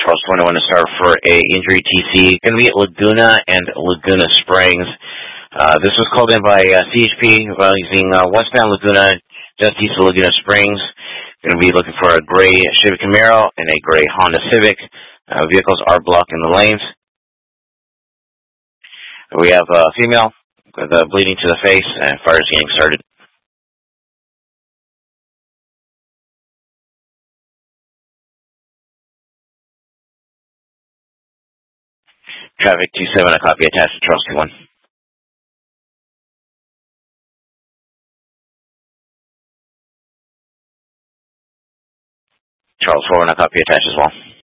Charles 21 to start for a injury TC. Going to be at Laguna and Laguna Springs. This was called in by CHP using westbound Laguna, just east of Laguna Springs. Going to be looking for a gray Chevy Camaro and a gray Honda Civic. Vehicles are blocking the lanes. We have a female with bleeding to the face and fire is getting started. Traffic 27, a copy attached to Charles 21. Charles 4, a copy attached as well.